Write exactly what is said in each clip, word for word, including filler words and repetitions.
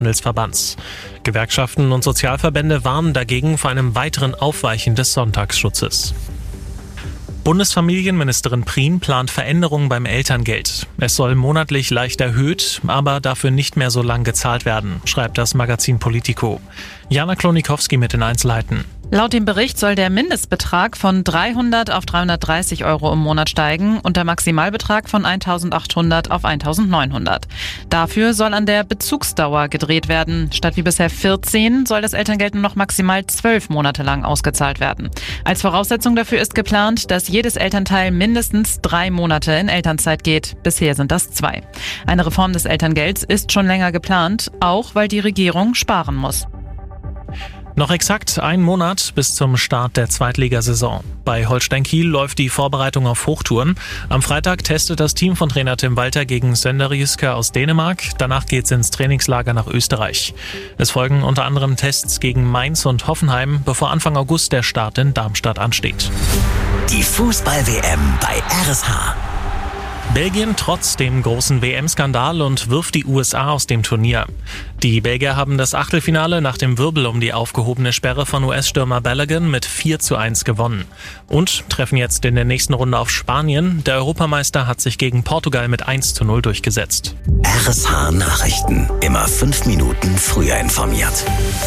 Handelsverbands. Gewerkschaften und Sozialverbände warnen dagegen vor einem weiteren Aufweichen des Sonntagsschutzes. Bundesfamilienministerin Prien plant Veränderungen beim Elterngeld. Es soll monatlich leicht erhöht, aber dafür nicht mehr so lang gezahlt werden, schreibt das Magazin Politico. Jana Klonikowski mit den Einzelheiten. Laut dem Bericht soll der Mindestbetrag von dreihundert auf dreihundertdreißig Euro im Monat steigen und der Maximalbetrag von eintausendachthundert auf eintausendneunhundert. Dafür soll an der Bezugsdauer gedreht werden. Statt wie bisher vierzehn soll das Elterngeld nur noch maximal zwölf Monate lang ausgezahlt werden. Als Voraussetzung dafür ist geplant, dass jedes Elternteil mindestens drei Monate in Elternzeit geht. Bisher sind das zwei. Eine Reform des Elterngelds ist schon länger geplant, auch weil die Regierung sparen muss. Noch exakt ein Monat bis zum Start der Zweitligasaison. Bei Holstein Kiel läuft die Vorbereitung auf Hochtouren. Am Freitag testet das Team von Trainer Tim Walter gegen Sönderjyske aus Dänemark. Danach geht's ins Trainingslager nach Österreich. Es folgen unter anderem Tests gegen Mainz und Hoffenheim, bevor Anfang August der Start in Darmstadt ansteht. Die Fußball-W M bei R S H. Belgien trotz dem großen W M-Skandal und wirft die U S A aus dem Turnier. Die Belgier haben das Achtelfinale nach dem Wirbel um die aufgehobene Sperre von U S-Stürmer Balogun mit vier zu eins gewonnen. Und treffen jetzt in der nächsten Runde auf Spanien. Der Europameister hat sich gegen Portugal mit eins zu null durchgesetzt. R S H Nachrichten. Immer fünf Minuten früher informiert.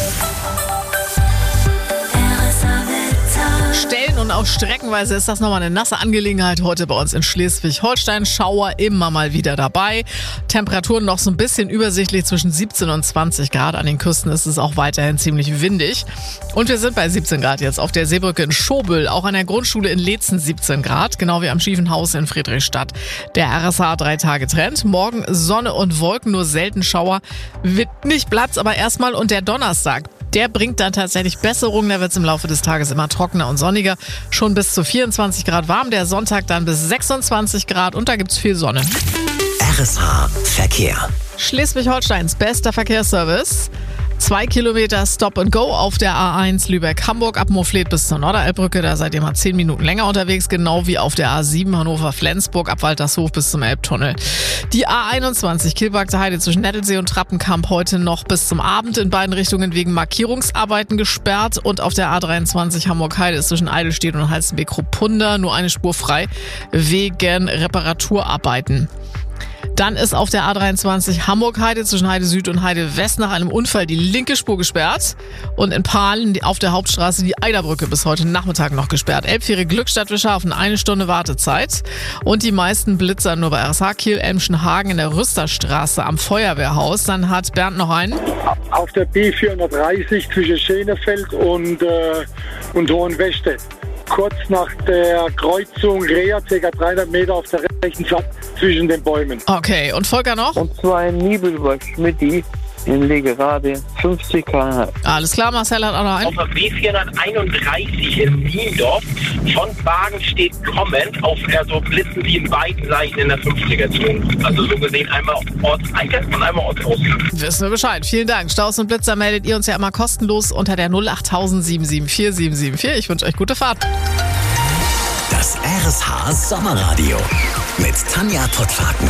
Stellen und auch streckenweise ist das nochmal eine nasse Angelegenheit heute bei uns in Schleswig-Holstein. Schauer immer mal wieder dabei. Temperaturen noch so ein bisschen übersichtlich zwischen siebzehn und zwanzig Grad. An den Küsten ist es auch weiterhin ziemlich windig. Und wir sind bei siebzehn Grad jetzt auf der Seebrücke in Schobel. Auch an der Grundschule in Leetzen siebzehn Grad. Genau wie am Schiefen Haus in Friedrichstadt. Der R S H drei Tage Trend. Morgen Sonne und Wolken, nur selten Schauer. Wird nicht Platz, aber erstmal. Und der Donnerstag, der bringt dann tatsächlich Besserung. Da wird es im Laufe des Tages immer trockener und sonniger. Schon bis zu vierundzwanzig Grad warm. Der Sonntag dann bis sechsundzwanzig Grad und da gibt's viel Sonne. R S H Verkehr. Schleswig-Holsteins bester Verkehrsservice. Zwei Kilometer Stop and Go auf der A eins Lübeck-Hamburg ab Moorfleet bis zur Norderelbbrücke. Da seid ihr mal zehn Minuten länger unterwegs, genau wie auf der A sieben Hannover-Flensburg ab Waltershof bis zum Elbtunnel. Die A einundzwanzig Kilbargter Heide zwischen Nettelsee und Trappenkamp heute noch bis zum Abend in beiden Richtungen wegen Markierungsarbeiten gesperrt. Und auf der A dreiundzwanzig Hamburg-Heide ist zwischen Eidelstedt und Halstenbek-Kruppunda nur eine Spur frei wegen Reparaturarbeiten. Dann ist auf der A dreiundzwanzig Hamburg-Heide zwischen Heide Süd und Heide West nach einem Unfall die linke Spur gesperrt. Und in Pahlen auf der Hauptstraße die Eiderbrücke bis heute Nachmittag noch gesperrt. Elbfähre Glückstadt Wischhafen, eine Stunde Wartezeit. Und die meisten Blitzer nur bei R S H Kiel, Elmschen-Hagen in der Rüsterstraße am Feuerwehrhaus. Dann hat Bernd noch einen. Auf der B vierhundertdreißig zwischen Schenefeld und, äh, und Hohenweste. Kurz nach der Kreuzung Rea, ca. dreihundert Meter auf der rechten Seite zwischen den Bäumen. Okay, und Volker noch? Und zwar in Nibelberg Schmidti in Legerade, fünfzig Kilometer pro Stunde. Alles klar, Marcel hat auch noch einen. Auf der B vierhunderteinunddreißig in Niendorf. Von Wagen steht kommend auf also Blitzen wie in beiden Seiten in der fünfziger-Zone. Also so gesehen einmal Ortseingang und einmal Ortsausgang. Wissen wir Bescheid. Vielen Dank. Staus und Blitzer meldet ihr uns ja immer kostenlos unter der null acht null null sieben sieben vier sieben sieben vier. Ich wünsche euch gute Fahrt. Das R S H Sommerradio mit Tanja Pottfaken.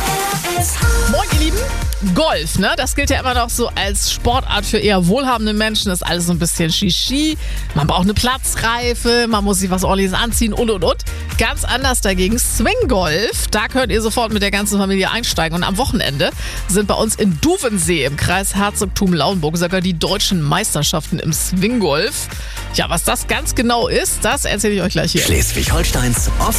Moin ihr Lieben, Golf, ne? Das gilt ja immer noch so als Sportart für eher wohlhabende Menschen. Das ist alles so ein bisschen Shishi. Man braucht eine Platzreife, man muss sich was Ordentliches anziehen und und und. Ganz anders dagegen Swinggolf. Da könnt ihr sofort mit der ganzen Familie einsteigen. Und am Wochenende sind bei uns in Duvensee im Kreis Herzogtum Lauenburg sogar die deutschen Meisterschaften im Swinggolf. Ja, was das ganz genau ist, das erzähle ich euch gleich hier. Schleswig-Holsteins